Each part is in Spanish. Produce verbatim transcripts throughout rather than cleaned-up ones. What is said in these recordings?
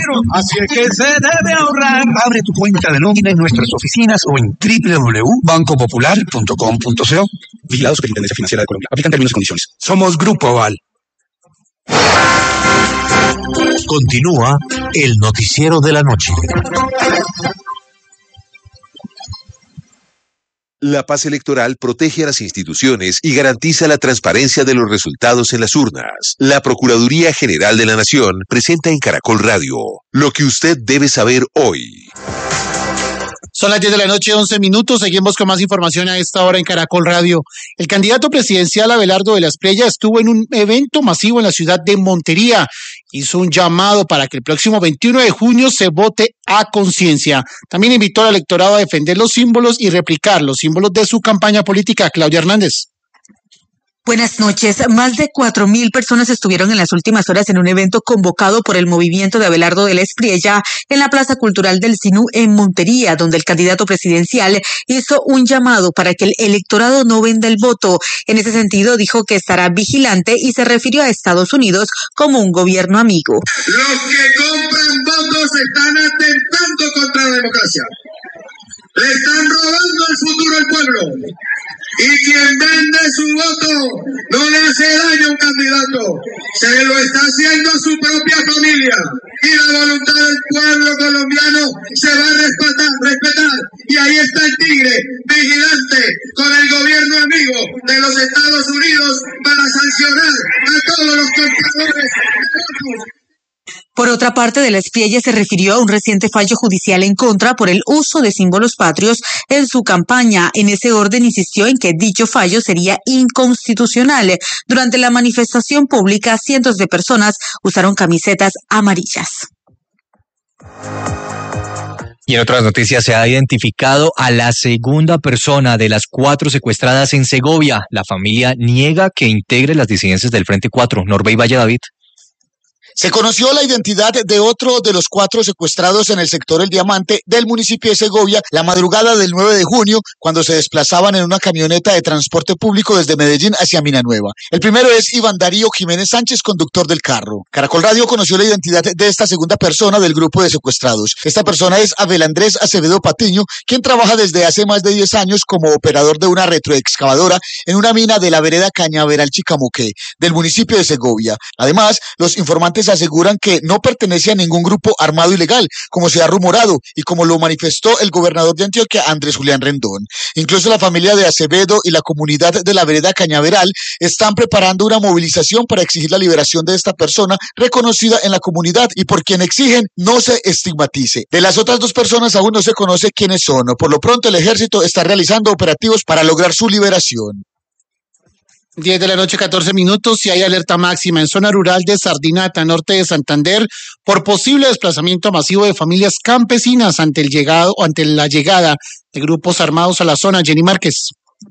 Así es que se debe ahorrar. Abre tu cuenta de nómina en nuestras oficinas o en doble u doble u doble u punto banco popular punto com punto co. Vigilado Superintendencia Financiera de Colombia. Aplican términos y condiciones. Somos Grupo Aval. Continúa el noticiero de la noche. La paz electoral protege a las instituciones y garantiza la transparencia de los resultados en las urnas. La Procuraduría General de la Nación presenta en Caracol Radio lo que usted debe saber hoy. Son las diez de la noche, once minutos. Seguimos con más información a esta hora en Caracol Radio. El candidato presidencial Abelardo de la Espriella estuvo en un evento masivo en la ciudad de Montería. Hizo un llamado para que el próximo veintiuno de junio se vote a conciencia. También invitó al electorado a defender los símbolos y replicar los símbolos de su campaña política. Claudia Hernández. Buenas noches. Más de cuatro mil personas estuvieron en las últimas horas en un evento convocado por el movimiento de Abelardo de la Espriella en la Plaza Cultural del Sinú en Montería, donde el candidato presidencial hizo un llamado para que el electorado no venda el voto. En ese sentido, dijo que estará vigilante y se refirió a Estados Unidos como un gobierno amigo. Los que compran votos están atentando contra la democracia. Le están robando el futuro al pueblo. Y quien vende su voto no le hace daño a un candidato, se lo está haciendo a su propia familia. Y la voluntad del pueblo colombiano se va a respetar, respetar. Y ahí está el tigre, vigilante, con el gobierno amigo de los Estados Unidos para sancionar a todos los compradores de votos. Por otra parte, de la Espriella se refirió a un reciente fallo judicial en contra por el uso de símbolos patrios en su campaña. En ese orden insistió en que dicho fallo sería inconstitucional. Durante la manifestación pública, cientos de personas usaron camisetas amarillas. Y en otras noticias se ha identificado a la segunda persona de las cuatro secuestradas en Segovia. La familia niega que integre las disidencias del Frente cuatro. Norbey Valle David. Se conoció la identidad de otro de los cuatro secuestrados en el sector El Diamante del municipio de Segovia la madrugada del nueve de junio, cuando se desplazaban en una camioneta de transporte público desde Medellín hacia Minanueva. El primero es Iván Darío Jiménez Sánchez, conductor del carro. Caracol Radio conoció la identidad de esta segunda persona del grupo de secuestrados. Esta persona es Abel Andrés Acevedo Patiño, quien trabaja desde hace más de diez años como operador de una retroexcavadora en una mina de la vereda Cañaveral Chicamoqué, del municipio de Segovia. Además, los informantes aseguran que no pertenece a ningún grupo armado ilegal, como se ha rumorado y como lo manifestó el gobernador de Antioquia, Andrés Julián Rendón. Incluso la familia de Acevedo y la comunidad de la vereda Cañaveral están preparando una movilización para exigir la liberación de esta persona reconocida en la comunidad y por quien exigen no se estigmatice. De las otras dos personas aún no se conoce quiénes son. Por lo pronto, el ejército está realizando operativos para lograr su liberación. diez de la noche, catorce minutos, y hay alerta máxima en zona rural de Sardinata, norte de Santander, por posible desplazamiento masivo de familias campesinas ante el llegado o ante la llegada de grupos armados a la zona. Jenny Márquez.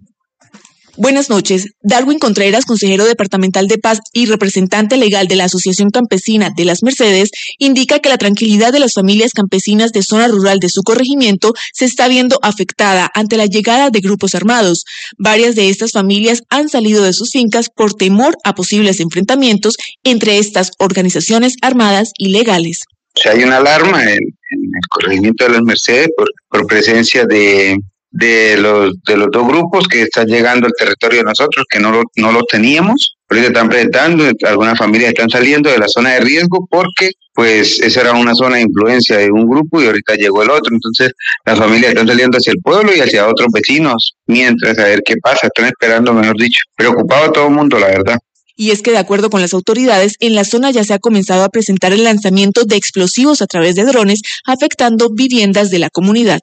Buenas noches. Darwin Contreras, consejero departamental de Paz y representante legal de la Asociación Campesina de las Mercedes, indica que la tranquilidad de las familias campesinas de zona rural de su corregimiento se está viendo afectada ante la llegada de grupos armados. Varias de estas familias han salido de sus fincas por temor a posibles enfrentamientos entre estas organizaciones armadas ilegales. O sea, hay una alarma en, en el corregimiento de las Mercedes por, por presencia de... de los de los dos grupos que están llegando al territorio de nosotros, que no lo, no lo teníamos. Ahorita están presentando, algunas familias están saliendo de la zona de riesgo porque pues esa era una zona de influencia de un grupo y ahorita llegó el otro. Entonces las familias están saliendo hacia el pueblo y hacia otros vecinos, mientras a ver qué pasa, están esperando, mejor dicho. Preocupado todo el mundo, la verdad. Y es que, de acuerdo con las autoridades, en la zona ya se ha comenzado a presentar el lanzamiento de explosivos a través de drones, afectando viviendas de la comunidad.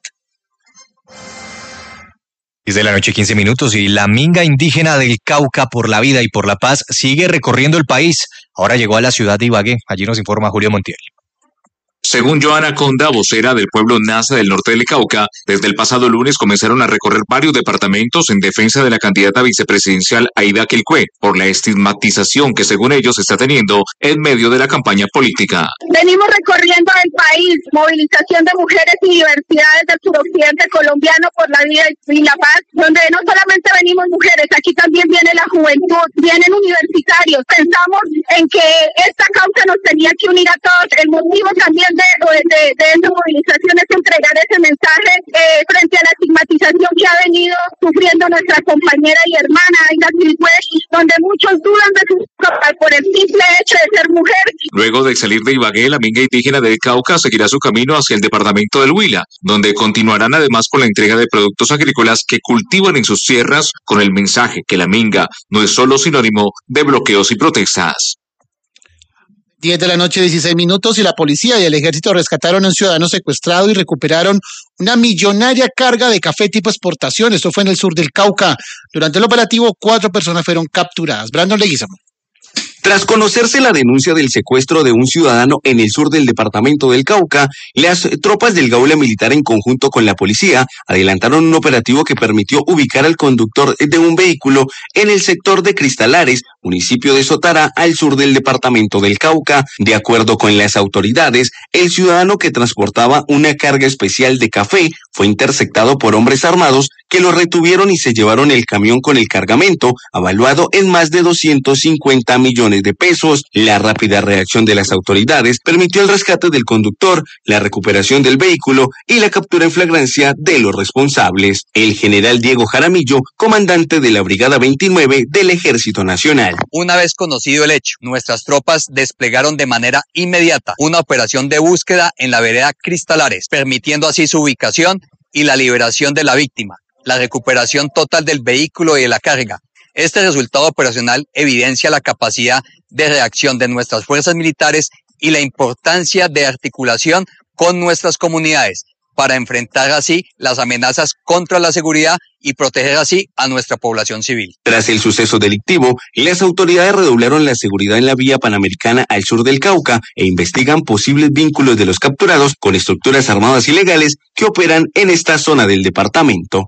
diez de la noche, quince minutos, y la minga indígena del Cauca por la vida y por la paz sigue recorriendo el país. Ahora llegó a la ciudad de Ibagué. Allí nos informa Julio Montiel. Según Joana Conda, vocera del pueblo Nasa del norte del Cauca, desde el pasado lunes comenzaron a recorrer varios departamentos en defensa de la candidata vicepresidencial Aida Quilcue por la estigmatización que según ellos está teniendo en medio de la campaña política. Venimos recorriendo el país país, movilización de mujeres y universidades del suroccidente colombiano por la vida y la paz, donde no solamente venimos mujeres, aquí también viene la juventud, vienen universitarios. Pensamos en que esta causa nos tenía que unir a todos. El motivo también de, de, de esta movilización es entregar ese mensaje eh, frente a la estigmatización que ha venido sufriendo nuestra compañera y hermana Aida Quilpué, donde muchos dudan de su capaz por el simple hecho de ser mujer. Luego de salir de Ibagué, la minga indígena del Cauca seguirá su camino hacia el departamento del Huila, donde continuarán además con la entrega de productos agrícolas que cultivan en sus tierras, con el mensaje que la minga no es solo sinónimo de bloqueos y protestas. diez de la noche, dieciséis minutos, y la policía y el ejército rescataron a un ciudadano secuestrado y recuperaron una millonaria carga de café tipo exportación. Esto fue en el sur del Cauca. Durante el operativo, cuatro personas fueron capturadas. Brandon Leguizamo. Tras conocerse la denuncia del secuestro de un ciudadano en el sur del departamento del Cauca, las tropas del Gaula Militar en conjunto con la policía adelantaron un operativo que permitió ubicar al conductor de un vehículo en el sector de Cristalares, municipio de Sotará, al sur del departamento del Cauca. De acuerdo con las autoridades, el ciudadano que transportaba una carga especial de café fue interceptado por hombres armados que lo retuvieron y se llevaron el camión con el cargamento, avaluado en más de doscientos cincuenta millones de pesos. La rápida reacción de las autoridades permitió el rescate del conductor, la recuperación del vehículo y la captura en flagrancia de los responsables. El general Diego Jaramillo, comandante de la Brigada veintinueve del Ejército Nacional. Una vez conocido el hecho, nuestras tropas desplegaron de manera inmediata una operación de búsqueda en la vereda Cristalares, permitiendo así su ubicación y la liberación de la víctima, la recuperación total del vehículo y de la carga. Este resultado operacional evidencia la capacidad de reacción de nuestras fuerzas militares y la importancia de articulación con nuestras comunidades para enfrentar así las amenazas contra la seguridad y proteger así a nuestra población civil. Tras el suceso delictivo, las autoridades redoblaron la seguridad en la vía panamericana al sur del Cauca e investigan posibles vínculos de los capturados con estructuras armadas ilegales que operan en esta zona del departamento.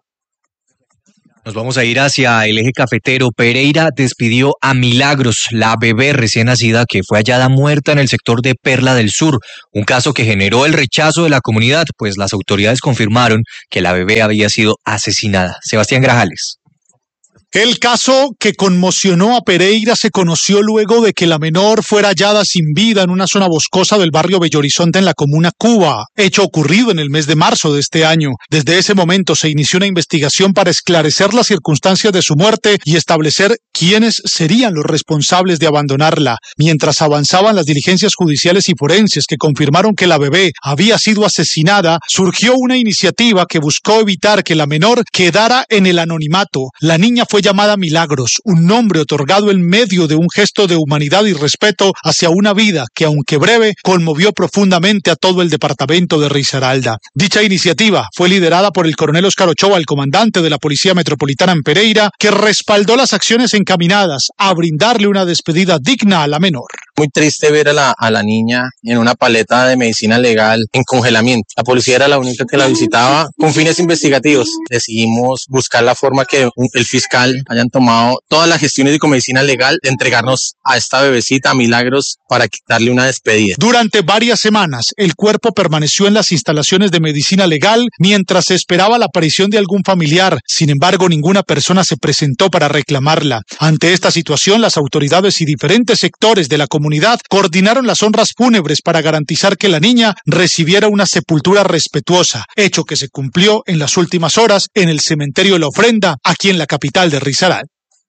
Nos vamos a ir hacia el eje cafetero. Pereira despidió a Milagros, la bebé recién nacida que fue hallada muerta en el sector de Perla del Sur, un caso que generó el rechazo de la comunidad, pues las autoridades confirmaron que la bebé había sido asesinada. Sebastián Grajales. El caso que conmocionó a Pereira se conoció luego de que la menor fuera hallada sin vida en una zona boscosa del barrio Bello Horizonte en la comuna Cuba, hecho ocurrido en el mes de marzo de este año. Desde ese momento se inició una investigación para esclarecer las circunstancias de su muerte y establecer quiénes serían los responsables de abandonarla. Mientras avanzaban las diligencias judiciales y forenses que confirmaron que la bebé había sido asesinada, surgió una iniciativa que buscó evitar que la menor quedara en el anonimato. La niña fue llamada Milagros, un nombre otorgado en medio de un gesto de humanidad y respeto hacia una vida que, aunque breve, conmovió profundamente a todo el departamento de Risaralda. Dicha iniciativa fue liderada por el coronel Óscar Ochoa, el comandante de la Policía Metropolitana en Pereira, que respaldó las acciones encaminadas a brindarle una despedida digna a la menor. Muy triste ver a la, a la niña en una paleta de medicina legal en congelamiento. La policía era la única que la visitaba con fines investigativos. Decidimos buscar la forma que el fiscal hayan tomado todas las gestiones de medicina legal de entregarnos a esta bebecita, a Milagros, para quitarle una despedida. Durante varias semanas, el cuerpo permaneció en las instalaciones de medicina legal mientras se esperaba la aparición de algún familiar. Sin embargo, ninguna persona se presentó para reclamarla. Ante esta situación, las autoridades y diferentes sectores de la comunidad coordinaron las honras fúnebres para garantizar que la niña recibiera una sepultura respetuosa, hecho que se cumplió en las últimas horas en el cementerio de La Ofrenda, aquí en la capital de Risaralda.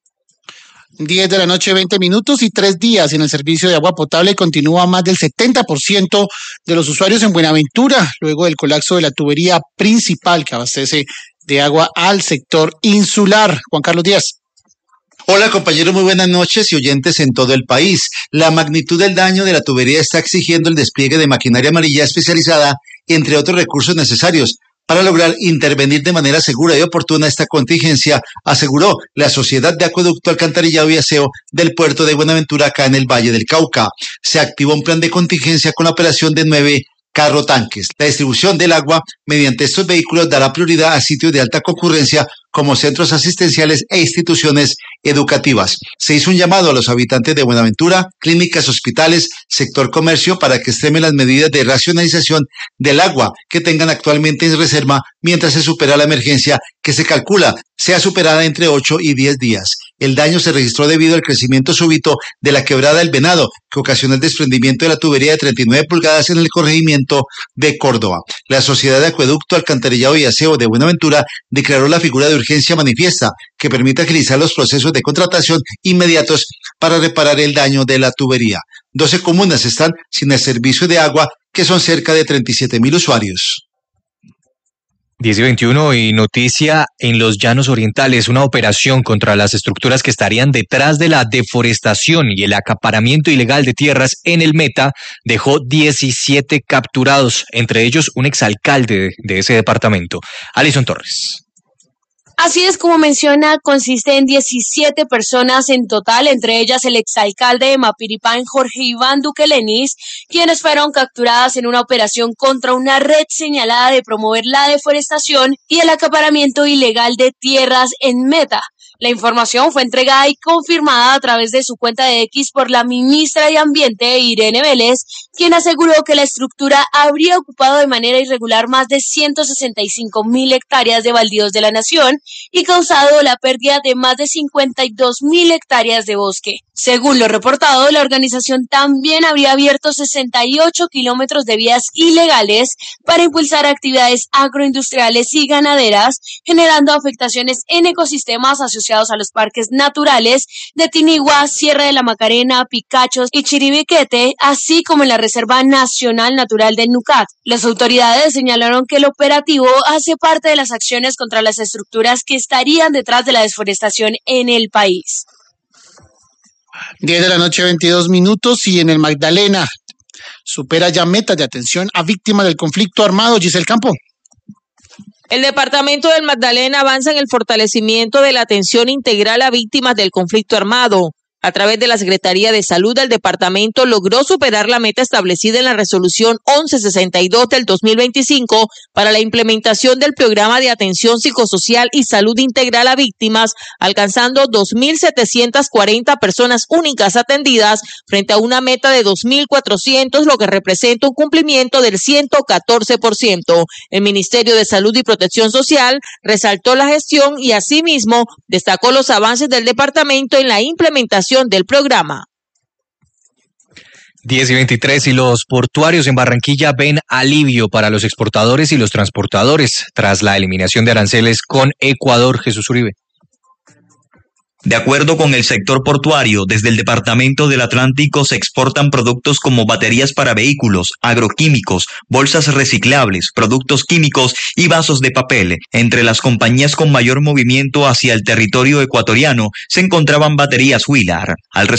diez de la noche, veinte minutos, y tres días en el servicio de agua potable. Continúa más del setenta por ciento de los usuarios en Buenaventura, luego del colapso de la tubería principal que abastece de agua al sector insular. Juan Carlos Díaz. Hola compañeros, muy buenas noches y oyentes en todo el país. La magnitud del daño de la tubería está exigiendo el despliegue de maquinaria amarilla especializada, entre otros recursos necesarios, para lograr intervenir de manera segura y oportuna esta contingencia, aseguró la Sociedad de Acueducto, Alcantarillado y Aseo del puerto de Buenaventura, acá en el Valle del Cauca. Se activó un plan de contingencia con la operación de nueve carro tanques. La distribución del agua mediante estos vehículos dará prioridad a sitios de alta concurrencia como centros asistenciales e instituciones educativas. Se hizo un llamado a los habitantes de Buenaventura, clínicas, hospitales, sector comercio para que extremen las medidas de racionalización del agua que tengan actualmente en reserva mientras se supera la emergencia que se calcula sea superada entre ocho y diez días. El daño se registró debido al crecimiento súbito de la quebrada del Venado, que ocasionó el desprendimiento de la tubería de treinta y nueve pulgadas en el corregimiento de Córdoba. La Sociedad de Acueducto, Alcantarillado y Aseo de Buenaventura declaró la figura de urgencia manifiesta que permite agilizar los procesos de contratación inmediatos para reparar el daño de la tubería. doce comunas están sin el servicio de agua, que son cerca de treinta y siete mil usuarios. diez y veintiuno y noticia en los Llanos Orientales, una operación contra las estructuras que estarían detrás de la deforestación y el acaparamiento ilegal de tierras en el Meta dejó diecisiete capturados, entre ellos un exalcalde de, de ese departamento. Alison Torres. Así es como menciona, consiste en diecisiete personas en total, entre ellas el exalcalde de Mapiripán, Jorge Iván Duque Lenis, quienes fueron capturadas en una operación contra una red señalada de promover la deforestación y el acaparamiento ilegal de tierras en Meta. La información fue entregada y confirmada a través de su cuenta de X por la ministra de Ambiente, Irene Vélez, quien aseguró que la estructura habría ocupado de manera irregular más de ciento sesenta y cinco mil hectáreas de baldíos de la nación y causado la pérdida de más de cincuenta y dos mil hectáreas de bosque. Según lo reportado, la organización también habría abierto sesenta y ocho kilómetros de vías ilegales para impulsar actividades agroindustriales y ganaderas, generando afectaciones en ecosistemas asociados a los parques naturales de Tinigua, Sierra de la Macarena, Picachos y Chiribiquete, así como en la Reserva Nacional Natural del Nucat. Las autoridades señalaron que el operativo hace parte de las acciones contra las estructuras que estarían detrás de la desforestación en el país. diez de la noche, veintidós minutos, y en el Magdalena supera ya metas de atención a víctimas del conflicto armado. Giselle Campo. El departamento del Magdalena avanza en el fortalecimiento de la atención integral a víctimas del conflicto armado. A través de la Secretaría de Salud del departamento logró superar la meta establecida en la resolución once sesenta y dos del dos mil veinticinco para la implementación del programa de atención psicosocial y salud integral a víctimas, alcanzando dos mil setecientas cuarenta personas únicas atendidas frente a una meta de dos mil cuatrocientos, lo que representa un cumplimiento del ciento catorce por ciento. El Ministerio de Salud y Protección Social resaltó la gestión y asimismo destacó los avances del departamento en la implementación del programa. diez y veintitrés y los portuarios en Barranquilla ven alivio para los exportadores y los transportadores tras la eliminación de aranceles con Ecuador. Jesús Uribe. De acuerdo con el sector portuario, desde el Departamento del Atlántico se exportan productos como baterías para vehículos, agroquímicos, bolsas reciclables, productos químicos y vasos de papel. Entre las compañías con mayor movimiento hacia el territorio ecuatoriano se encontraban Baterías Huilar. Al